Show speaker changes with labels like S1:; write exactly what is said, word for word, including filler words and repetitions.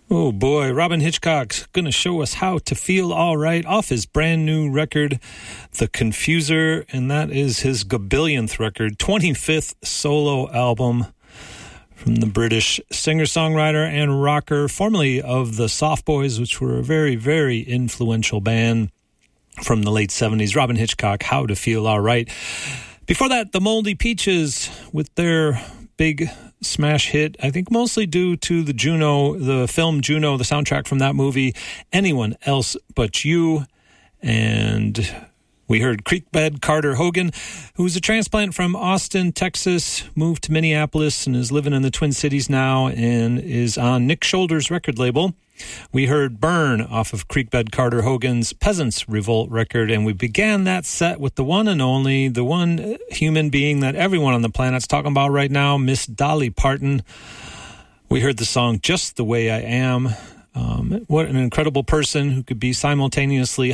S1: Oh boy, Robyn Hitchcock's going to show us how to feel all right off his brand new record, The Confuser, and that is his gabillionth record, twenty-fifth solo album from the British singer-songwriter and rocker, formerly of the Soft Boys, which were a very, very influential band from the late seventies. Robyn Hitchcock, How to Feel All Right. Before that, the Moldy Peaches with their big smash hit, I think mostly due to the Juno, the film Juno, the soundtrack from that movie, Anyone Else But You. And we heard Creekbed Carter Hogan, who's a transplant from Austin, Texas, moved to Minneapolis and is living in the Twin Cities now and is on Nick Shoulder's record label. We heard Burn off of Creekbed Carter Hogan's Peasants Revolt record, and we began that set with the one and only, the one human being that everyone on the planet's talking about right now, Miss Dolly Parton. We heard the song Just the Way I Am. Um, what an incredible person who could be simultaneously